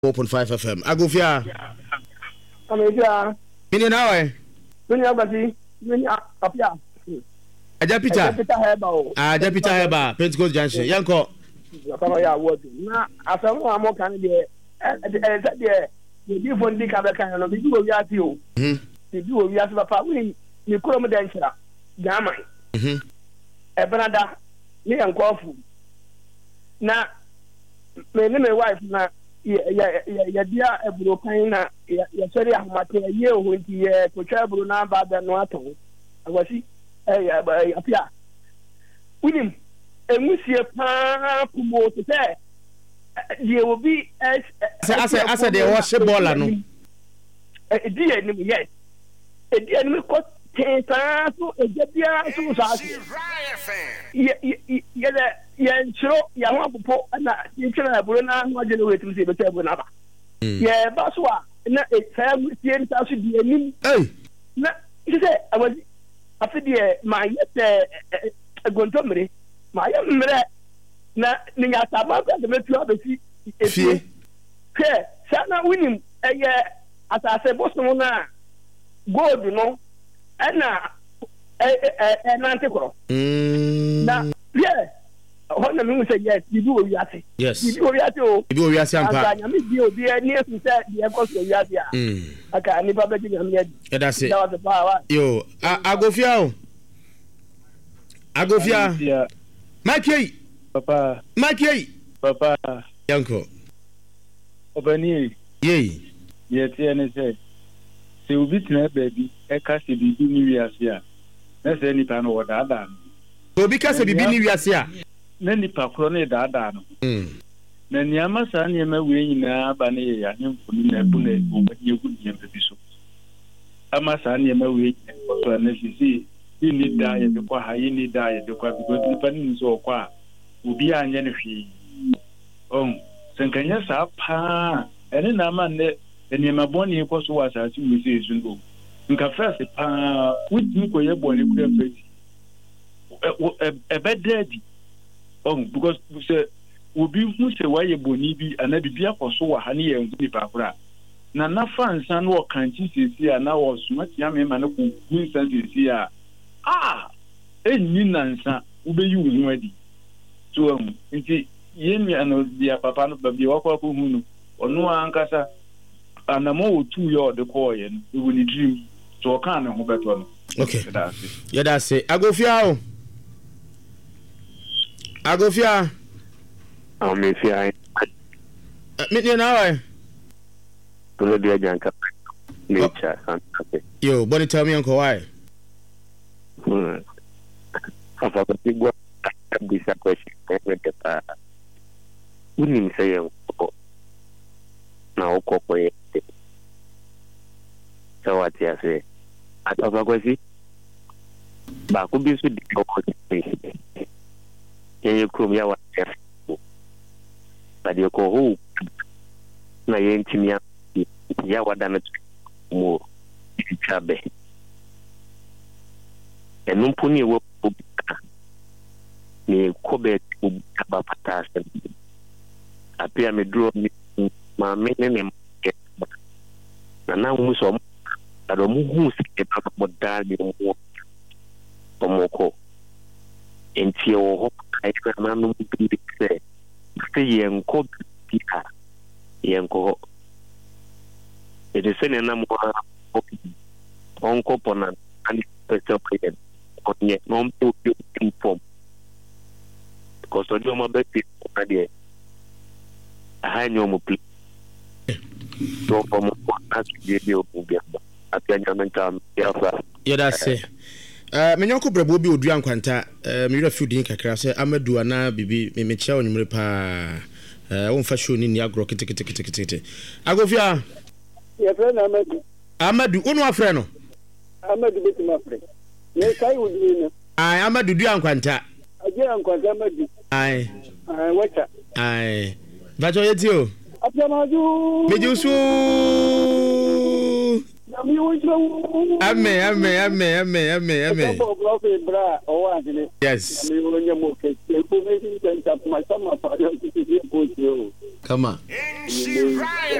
4.5 FM. Agofia. Amefia. Mini nawe? Mini abati. Mini apia. Aja Peter. Aja Peter Heba o. Aja Peter Heba, Pentecost Junction. Yanko. Kama ya word. Na asamu amo kan de the phone di ka be kan no bi wo wi ati o. Bi wo wi ati papa we ni kuro mo den chira. Gama. Ebenada ni yankofu. Na me ne my wife na ya dia eburo kan na ya sori ahmate ye o nti ye ko twa eburo na ba da no ato agwasi apia unim enwusie pa kumo to say ye will be asa de wash ball no di enim yes di enim ko tensa so ejabia so sa ye nchiro ya ho apopo na nchiro na buru na ho agene wetim se beta bu na ba ye baso a na saya mutie nta so di enim na ise awazi afidi ma yete agontomre ma ye mre na nya taba ka de metu abesi efie ke sana winim eye atase boso na gold no na antikoro na yeah hona mi say yes bibi wo wiase bibi wo wiase o bibi wo wiase ampa anya mi bi obi ani esu say de ekoso wiase a aka ni baba ji am yadi that's it yo agofia o agofia Maki papa yanko obani yeti ene say se obi tena baby e ka se bibi ni wiase a na se nipa no wodada obi ka se bibi ni wiase a na nipa kro na dada no na niama sa niama we nyina ba na ya hemfo ni na bu na obanye gu niama bi so ama sa niama we so na sisi ni da ya de kwa ha ni da ya de kwa because nipa ni so kwa obi anya ne hwi senkanya sa pa ene na ma ne niama boni ko so wa sa si we se ezu nka first pa witni ko ye boni kura feti ebededi because say obi hu se wa ye boni bi anabi bi akoso wa ha ne ye ngu ni pakura na nafa nsan wo kanchi sisi a na wo sumati ame ma na ko nsan sisi a enyi nansa ubeyi wo adi so nti ye mi ano dia papa no ba bi wa ko hu no ono ankasa anamo otu yo de ko ye no we ni dream so kan ho beto no okay that's it agofia amefia mini na wa to dia janka nature sante yo boni tell me uncle why afa ko tigwa bisa question kwa unim say na okoko ye so what you say afa ko si ba ko bisu di ko ye krum ya wa ba de ko hu na ye ntimia ya wa dana mo chabe enum puni wo ni ko be ba patasa apia me draw ma me ne na mu so ado mu hu se pa mo dali mo omoko enti o ho ai kwa na no bi se yenko pika yenko edese ne na mo onko pona ani pesa peke onye no mpo inform ko so dio mo be na die ahanyo mo pli do ko mo as die o bia atanya mentam ya fa ya dase menyoko brabo bi odua nkwanta me yura fiudin kakra se amadu ana bibi me chia onwumre pa won fa show ni ni agro kete agofia ye friend amadu onu afre no amadu betima afre ye kai wudi no ai amadu dua nkwanta aje nkwanta amadu ai wacha ai bajo yetio apamaju mejusu Amen. Yes. kama